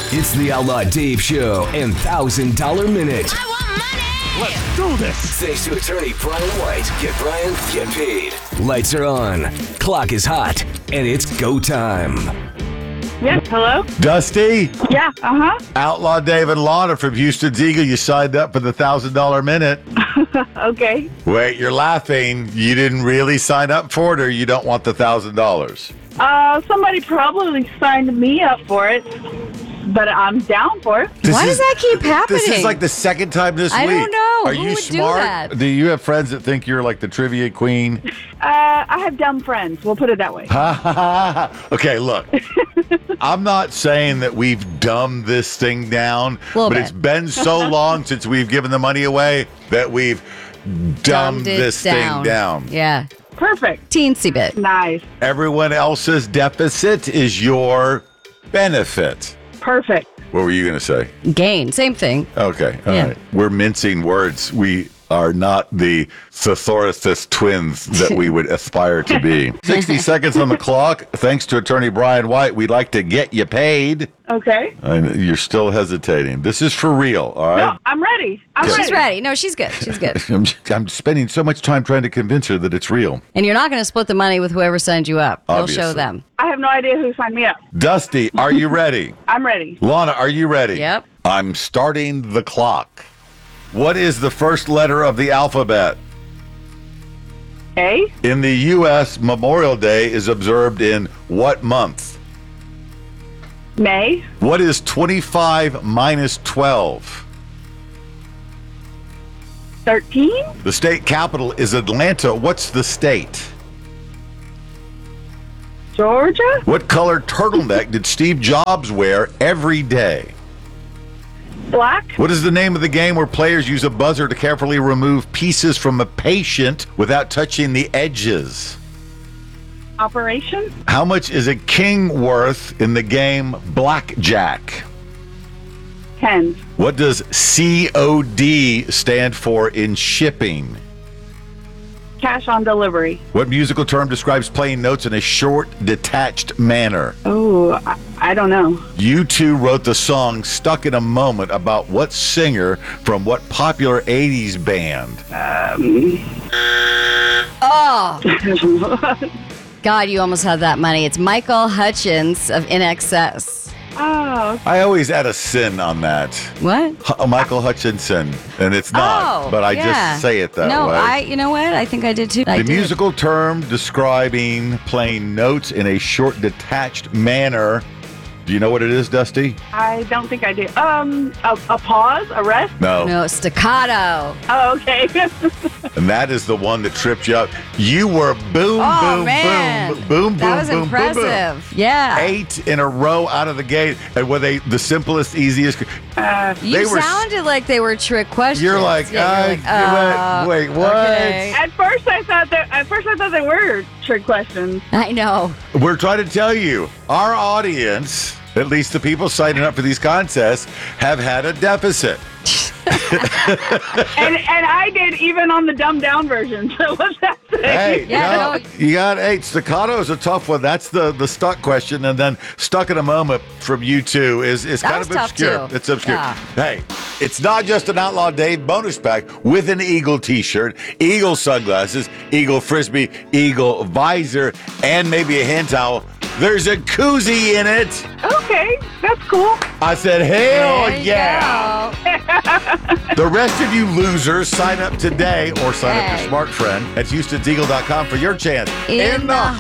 It's the Outlaw Dave Show and $1,000 Minute. I want money! Let's do this! Thanks to attorney Brian White. Get Brian, get paid. Lights are on, clock is hot, and it's go time. Yes, hello? Dusty, Yeah, Outlaw Dave and Lana from Houston's Eagle. You signed up for the $1,000 Minute. Okay. Wait, you're laughing. You didn't really sign up for it, or you don't want the $1,000? Somebody probably signed me up for it, but I'm down for it. Why does that keep happening? This is like the second time this I week. don't know. Are Who you would do smart? that? Do you have friends that think you're like the trivia queen? I have dumb friends. We'll put it that way. Okay, look. I'm not saying that we've dumbed this thing down, Little but bit. it's been so long since we've given the money away that we've dumbed it this thing down. Yeah. Perfect. Teensy bit. Nice. Everyone else's deficit is your benefit. Perfect. What were you going to say? Gain. Same thing. Okay, all Yeah. right. We're mincing words. We are not the Thesaurus twins that we would aspire to be. 60 seconds on the clock. Thanks to attorney Brian White, we'd like to get you paid. Okay. And you're still hesitating. This is for real, all right? No, I'm ready. She's ready. No, she's good. She's good. I'm spending so much time trying to convince her that it's real. And you're not going to split the money with whoever signed you up. You'll show Obviously. them. I have no idea who signed me up. Dusty, are you ready? I'm ready. Lana, are you ready? Yep. I'm starting the clock. What is the first letter of the alphabet? A, In the U.S., Memorial Day is observed in what month? May, What is 25 minus 12? 13, The state capital is Atlanta. What's the state? Georgia, What color turtleneck did Steve Jobs wear every day? Black, What is the name of the game where players use a buzzer to carefully remove pieces from a patient without touching the edges? Operation, How much is a king worth in the game Blackjack? 10, What does COD stand for in shipping? cash on delivery. What musical term describes playing notes in a short, detached manner? Oh, I don't know. U2 wrote the song Stuck in a Moment about what singer from what popular 80s band? Oh, God, you almost had that money. It's Michael Hutchins of INXS. Oh, I always add a sin on that. What? Michael Hutchinson, and it's not, Oh, but I yeah. just say it that no, way. you know what? I think I did too. I The did. musical term describing playing notes in a short, detached manner. Do you know what it is, Dusty? I don't think I do. A pause, a rest. No. No, staccato. Oh, okay. And that is the one that tripped you up. You were boom, Oh, boom, man. boom, boom, That boom, was boom, impressive. boom, boom. Yeah. 8 in a row out of the gate, and were they the simplest, easiest? You they were- sounded like they were trick questions. You're like, wait, what? Okay. At first, I thought they were trick questions. I know. We're trying to tell you, our audience, at least the people signing up for these contests, have had a deficit. And I did even on the dumbed down version. So what's that say? Hey, Yeah, no, you got 8. Staccato is a tough one. That's the stuck question. And then Stuck in a Moment from U2 is kind was of tough, obscure. too. It's obscure. Yeah. Hey, it's not just an Outlaw Dave bonus pack with an Eagle t-shirt, Eagle sunglasses, Eagle frisbee, Eagle visor, and maybe a hand towel. There's a koozie in it. Okay, that's cool. I said, hell There you yeah. go. The rest of you losers, sign up today or sign up Hey. your smart friend at Houston'sEagle.com for your chance In the